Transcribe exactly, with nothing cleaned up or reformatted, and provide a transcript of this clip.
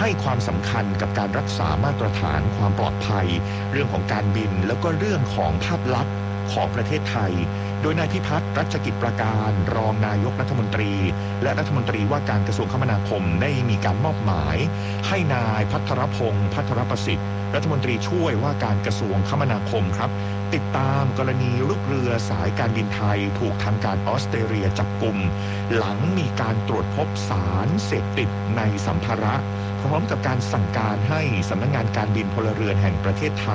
ให้ความสำคัญกับการรักษามาตรฐานความปลอดภัยเรื่องของการบินแล้วก็เรื่องของภาพลักษณ์ของประเทศไทยโดยนายพิพัฒน์รัชกิจประการรองนายกรัฐมนตรีและรัฐมนตรีว่าการกระทรวงคมนาคมได้มีการมอบหมายให้นายพัทรพงศ์พัทรประสิทธิ์รัฐมนตรีช่วยว่าการกระทรวงคมนาคมครับติดตามกรณีลูกเรือสายการบินไทยถูกทางการออสเตรเลียจับกุมหลังมีการตรวจพบสารเสพติดในสัมภาระพร้อมกับการสั่งการให้สำนักงานการบินพลเรือนแห่งประเทศไทย